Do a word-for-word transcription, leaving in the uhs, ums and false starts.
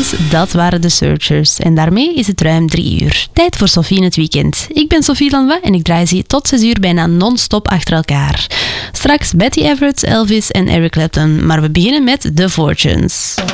Dus dat waren de Searchers. En daarmee is het ruim drie uur. Tijd voor Sophie in het weekend. Ik ben Sophie Lanois en ik draai ze tot zes uur bijna non-stop achter elkaar. Straks Betty Everett, Elvis en Eric Clapton. Maar we beginnen met The Fortunes.